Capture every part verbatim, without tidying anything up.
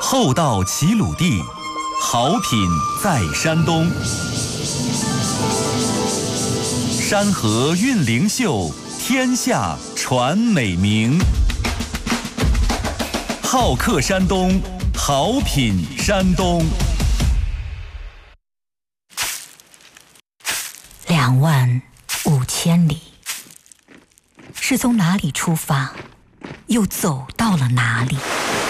厚道齐鲁地，好品在山东。山河韵灵秀，天下传美名。好客山东，好品山东。 两万五千里，是从哪里出发，又走到了哪里？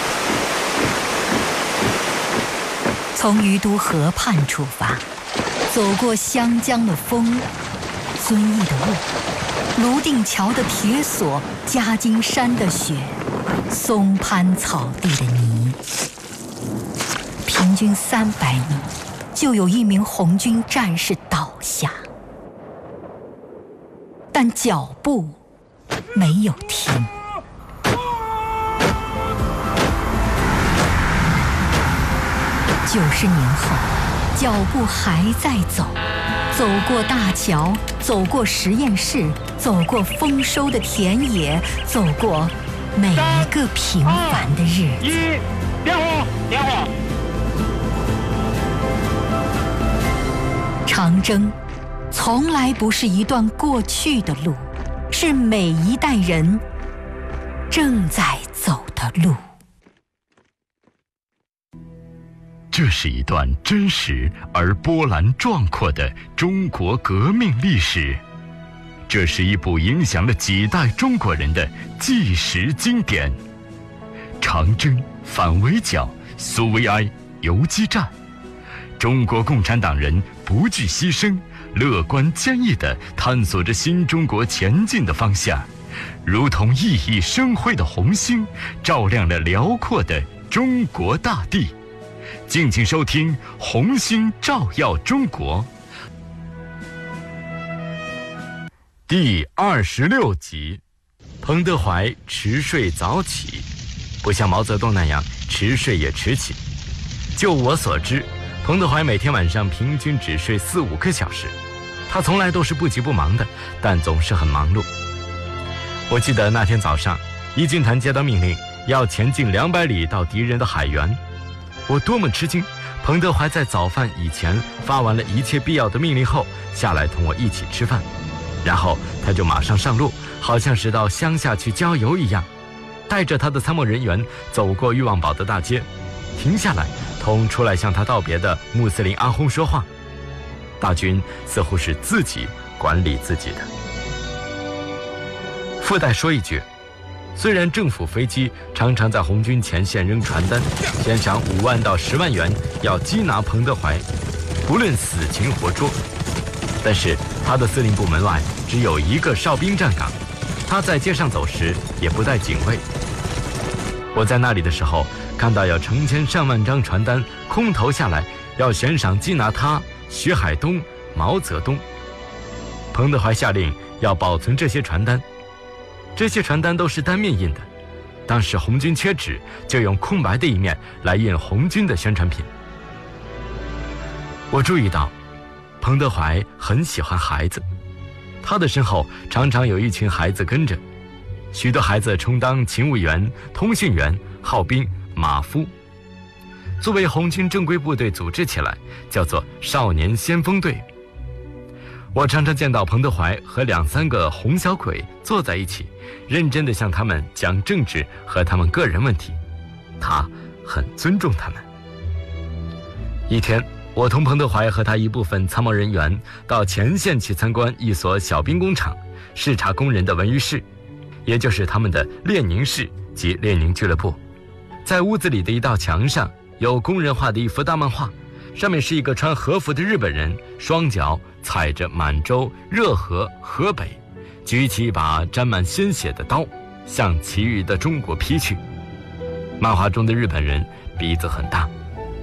从于都河畔出发，走过湘江的风，遵义的路，泸定桥的铁索，夹金山的雪，松潘草地的泥。平均三百米，就有一名红军战士倒下，但脚步没有停。九十年后，脚步还在走，走过大桥，走过实验室，走过丰收的田野，走过每一个平凡的日子。 一，点火，点火。 长征从来不是一段过去的路，是每一代人正在走的路。 这是一段真实而波澜壮阔的中国革命历史，这是一部影响了几代中国人的纪实经典。长征、反围剿、苏维埃、游击战，中国共产党人不惧牺牲，乐观坚毅地探索着新中国前进的方向，如同熠熠生辉的红星，照亮了辽阔的中国大地。敬请收听《红星照耀中国》第二十六集。彭德怀迟睡早起，不像毛泽东那样迟睡也迟起。就我所知，彭德怀每天晚上平均只睡四五个小时。他从来都是不急不忙的，但总是很忙碌。我记得那天早上，一军团接到命令，要前进两百里到敌人的海原。我多么吃惊！彭德怀在早饭以前发完了一切必要的命令后，下来同我一起吃饭，然后他就马上上路，好像是到乡下去郊游一样，带着他的参谋人员走过欲望堡的大街，停下来同出来向他道别的穆斯林阿訇说话。大军似乎是自己管理自己的。附带说一句，虽然政府飞机常常在红军前线扔传单，悬赏五万到十万元要缉拿彭德怀，不论死擒活捉，但是他的司令部门外只有一个哨兵站岗，他在街上走时也不带警卫。我在那里的时候，看到有成千上万张传单空投下来，要悬赏缉拿他、徐海东、毛泽东。彭德怀下令要保存这些传单。这些传单都是单面印的，当时红军缺纸，就用空白的一面来印红军的宣传品。我注意到，彭德怀很喜欢孩子，他的身后常常有一群孩子跟着，许多孩子充当勤务员、通讯员、号兵、马夫。作为红军正规部队组织起来，叫做少年先锋队。我常常见到彭德怀和两三个红小鬼坐在一起，认真地向他们讲政治和他们个人问题，他很尊重他们。一天，我同彭德怀和他一部分参谋人员到前线去参观一所小兵工厂，视察工人的文娱室，也就是他们的列宁室及列宁俱乐部。在屋子里的一道墙上有工人画的一幅大漫画，上面是一个穿和服的日本人，双脚踩着满洲、热河、河北，举起一把沾满鲜血的刀，向其余的中国劈去。漫画中的日本人鼻子很大。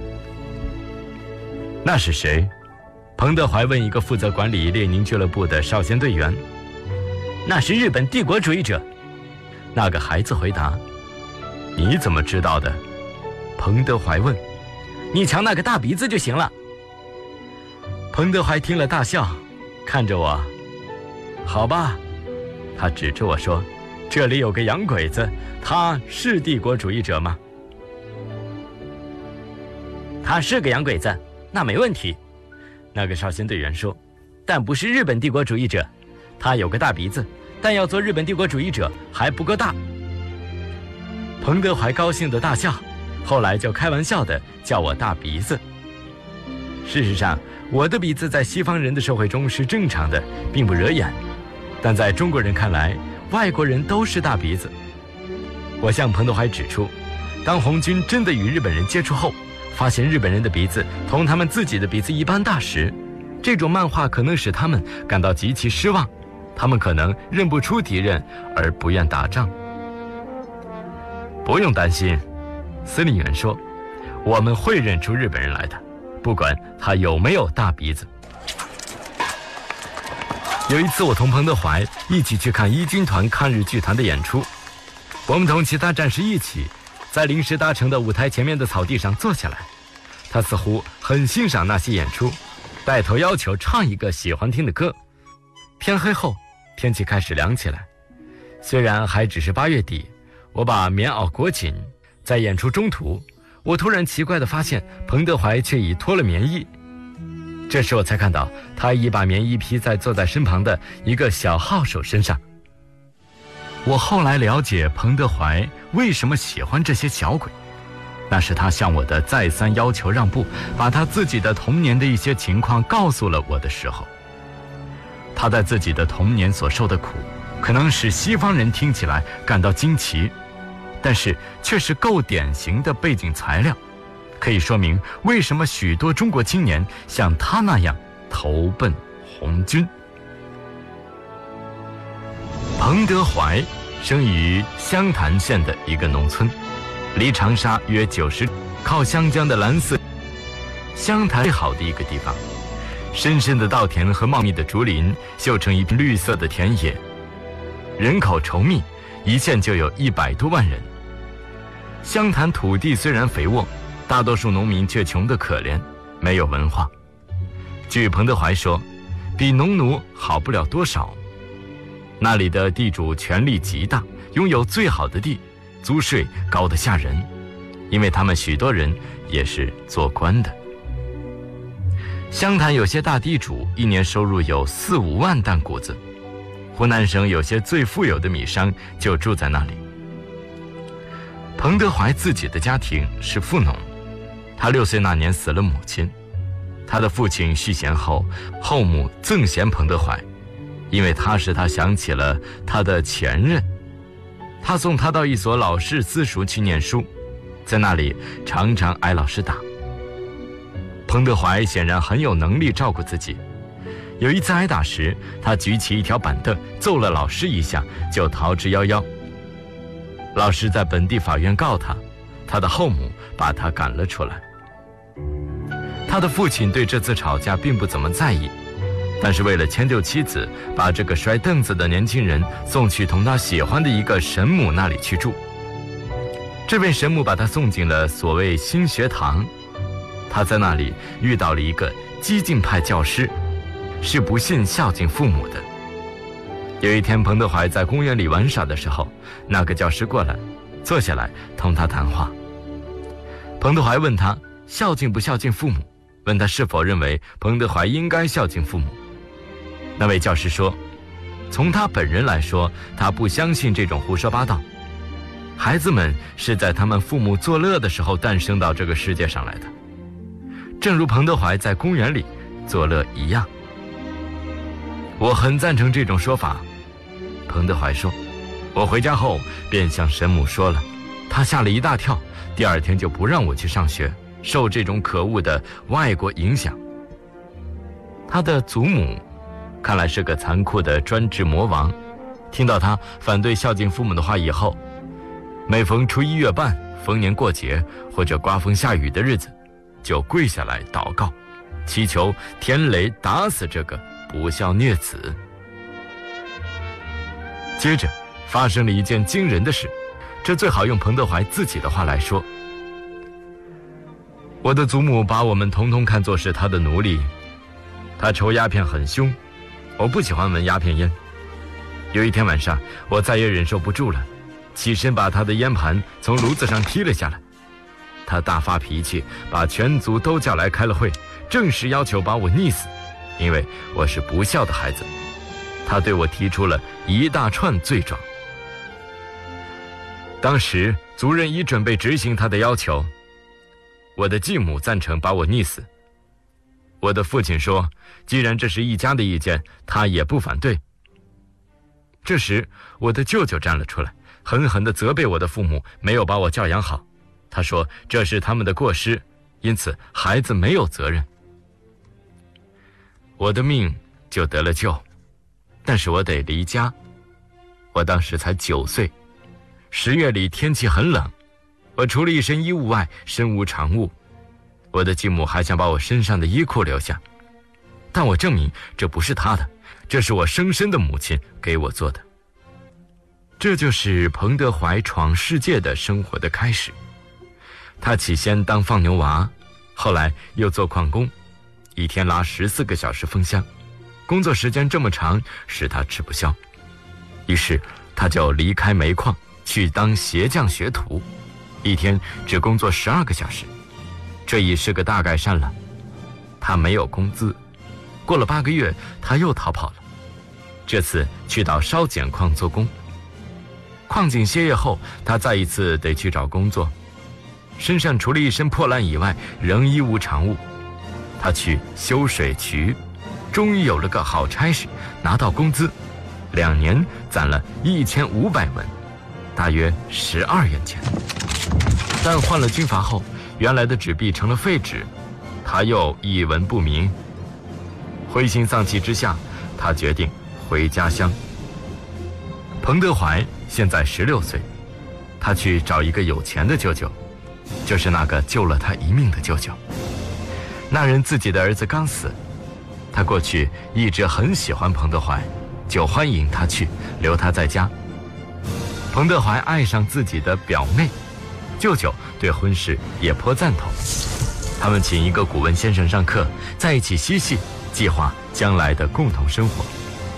那是谁？彭德怀问一个负责管理列宁俱乐部的少先队员。那是日本帝国主义者。那个孩子回答。你怎么知道的？彭德怀问。你瞧那个大鼻子就行了。彭德怀听了大笑，看着我。好吧，他指着我说，这里有个洋鬼子，他是帝国主义者吗？ 他是个洋鬼子，那没问题。那个少先队员说，但不是日本帝国主义者。他有个大鼻子，但要做日本帝国主义者还不够大。彭德怀高兴地大笑，后来就开玩笑地叫我大鼻子。事实上，我的鼻子在西方人的社会中是正常的，并不惹眼，但在中国人看来，外国人都是大鼻子。我向彭德怀指出，当红军真的与日本人接触后，发现日本人的鼻子同他们自己的鼻子一般大时，这种漫画可能使他们感到极其失望，他们可能认不出敌人而不愿打仗。不用担心，司令员说，我们会认出日本人来的，不管他有没有大鼻子。有一次我同彭德怀一起去看一军团抗日剧团的演出，我们同其他战士一起在临时搭成的舞台前面的草地上坐下来，他似乎很欣赏那些演出，带头要求唱一个喜欢听的歌。天黑后，天气开始凉起来，虽然还只是八月底，我把棉袄裹紧。在演出中途，我突然奇怪地发现彭德怀却已脱了棉衣，这时我才看到他已把棉衣披在坐在身旁的一个小号手身上。我后来了解彭德怀为什么喜欢这些小鬼，那是他向我的再三要求让步，把他自己的童年的一些情况告诉了我的时候。他在自己的童年所受的苦，可能使西方人听起来感到惊奇，但是却是够典型的背景材料，可以说明为什么许多中国青年像他那样投奔红军。彭德怀生于湘潭县的一个农村，离长沙约九十，靠湘江的蓝色。湘潭最好的一个地方，深深的稻田和茂密的竹林绣成一片绿色的田野，人口稠密，一县就有一百多万人。湘潭土地虽然肥沃，大多数农民却穷得可怜，没有文化。据彭德怀说，比农奴好不了多少。那里的地主权力极大，拥有最好的地，租税高得吓人，因为他们许多人也是做官的。湘潭有些大地主一年收入有四五万担谷子，湖南省有些最富有的米商就住在那里。彭德怀自己的家庭是富农，他六岁那年死了母亲，他的父亲续弦后，后母赠贤彭德怀，因为他使他想起了他的前任。他送他到一所老式私塾去念书，在那里常常挨老师打。彭德怀显然很有能力照顾自己，有一次挨打时，他举起一条板凳揍了老师一下，就逃之夭夭。老师在本地法院告他，他的后母把他赶了出来。他的父亲对这次吵架并不怎么在意，但是为了迁就妻子，把这个摔凳子的年轻人送去同他喜欢的一个神母那里去住。这位神母把他送进了所谓新学堂，他在那里遇到了一个激进派教师，是不信孝敬父母的。有一天，彭德怀在公园里玩耍的时候，那个教师过来，坐下来同他谈话。彭德怀问他孝敬不孝敬父母，问他是否认为彭德怀应该孝敬父母。那位教师说，从他本人来说，他不相信这种胡说八道。孩子们是在他们父母作乐的时候诞生到这个世界上来的，正如彭德怀在公园里作乐一样。我很赞成这种说法，彭德怀说。我回家后便向神母说了，他吓了一大跳，第二天就不让我去上学，受这种可恶的外国影响。他的祖母看来是个残酷的专制魔王，听到他反对孝敬父母的话以后，每逢初一月半、逢年过节或者刮风下雨的日子，就跪下来祷告，祈求天雷打死这个不孝孽子。接着发生了一件惊人的事，这最好用彭德怀自己的话来说。我的祖母把我们统统看作是他的奴隶，他抽鸦片很凶，我不喜欢闻鸦片烟。有一天晚上，我再也忍受不住了，起身把他的烟盘从炉子上踢了下来。 他大发脾气，把全族都叫来开了会，正式要求把我溺死，因为我是不孝的孩子。他对我提出了一大串罪状。当时族人已准备执行他的要求，我的继母赞成把我溺死。我的父亲说，既然这是一家的意见，他也不反对。这时我的舅舅站了出来，狠狠地责备我的父母没有把我教养好。他说这是他们的过失，因此孩子没有责任。我的命就得了救，但是我得离家。我当时才九岁，十月里天气很冷，我除了一身衣物外身无长物。我的继母还想把我身上的衣裤留下，但我证明这不是她的，这是我生身的母亲给我做的。这就是彭德怀闯世界的生活的开始。他起先当放牛娃，后来又做矿工，一天拉十四个小时风箱，工作时间这么长，使他吃不消。于是他就离开煤矿，去当鞋匠学徒，一天只工作十二个小时，这已是个大改善了。他没有工资，过了八个月，他又逃跑了。这次去到烧碱矿做工，矿井歇业后，他再一次得去找工作。身上除了一身破烂以外，仍一无长物。他去修水渠，终于有了个好差事，拿到工资，两年攒了一千五百文，大约十二元钱。但换了军阀后，原来的纸币成了废纸，他又一文不名。灰心丧气之下，他决定回家乡。彭德怀现在十六岁，他去找一个有钱的舅舅，就是那个救了他一命的舅舅。那人自己的儿子刚死，他过去一直很喜欢彭德怀，就欢迎他去，留他在家。彭德怀爱上自己的表妹，舅舅对婚事也颇赞同。他们请一个古文先生上课，在一起嬉戏，计划将来的共同生活。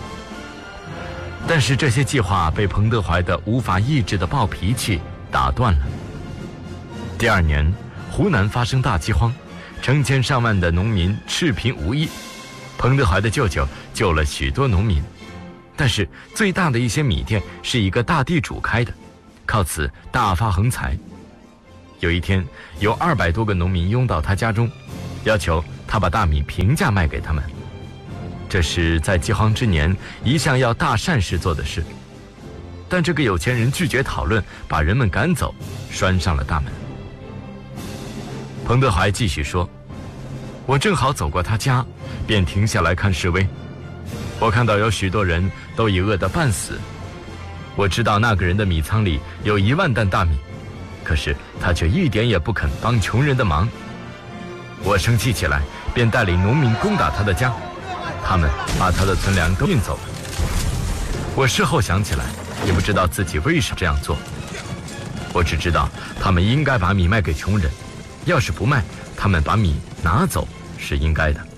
但是这些计划被彭德怀的无法抑制的暴脾气打断了。第二年，湖南发生大饥荒，成千上万的农民赤贫无依。彭德怀的舅舅救了许多农民，但是最大的一些米店是一个大地主开的，靠此大发横财。有一天，有二百多个农民拥到他家中，要求他把大米平价卖给他们。这是在饥荒之年一项要大善事做的事，但这个有钱人拒绝讨论，把人们赶走，拴上了大门。彭德怀继续说，我正好走过他家，便停下来看示威。我看到有许多人都已饿得半死，我知道那个人的米仓里有一万担大米，可是他却一点也不肯帮穷人的忙。我生气起来，便带领农民攻打他的家，他们把他的存粮都运走了。我事后想起来，也不知道自己为什么这样做。我只知道他们应该把米卖给穷人，要是不卖，他们把米拿走是应该的。